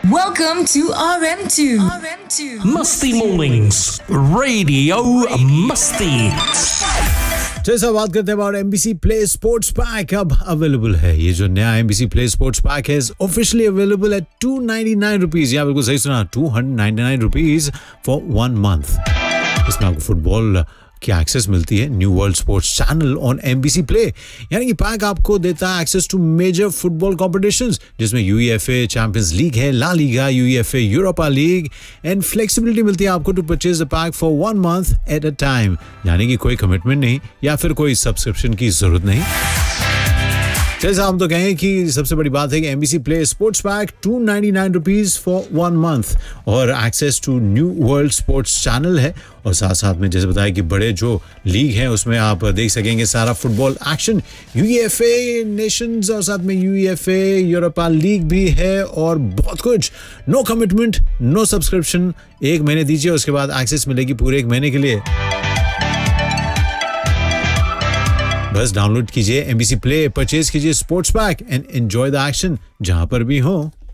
Welcome to RM2. Musty Mornings, Radio Musty. जैसा बात करते हैं about NBC Play Sports Pack अब अवेलेबल है। ये जो नया NBC Play Sports Pack है officially available at 299 rupees। यहाँ बिल्कुल सही सुना, 299 rupees for 1 month। इसमें आपको फुटबॉल की एक्सेस मिलती है, new world sports channel on NBC play. यानी कि पैक आपको देता है access to major football competitions जिसमें UEFA चैंपियंस लीग है, La Liga, UEFA Europa league and flexibility मिलती है आपको to purchase the pack for 1 month at a time. यानी कि कोई कमिटमेंट नहीं या फिर कोई सब्सक्रिप्शन की जरूरत नहीं। जैसा हम तो कहें कि सबसे बड़ी बात है कि NBC play sports pack 299 rupees for 1 month और access to new world sports channel है। और साथ साथ में जैसे बताया कि बड़े जो लीग हैं उसमें आप देख सकेंगे सारा फुटबॉल एक्शन, UEFA नेशंस और साथ में UEFA यूरोपा लीग भी है और बहुत कुछ। नो कमिटमेंट, नो सब्सक्रिप्शन, 1 महीने दीजिए उसके बाद एक्सेस मिलेगी पूरे 1 महीने के लिए। बस डाउनलोड कीजिए NBC प्ले, परचेज कीजिए sports pack and enjoy the action जहां पर भी हो।